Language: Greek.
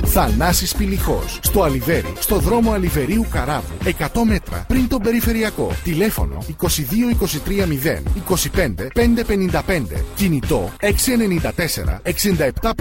Θανάσης Πηλιχός. Στο Αλιβέρι, στο δρόμο Αλιβερίου Καράβου, 100 μέτρα πριν τον περιφερειακό. Τηλέφωνο 22 23 0 25 555. Κινητό 694 67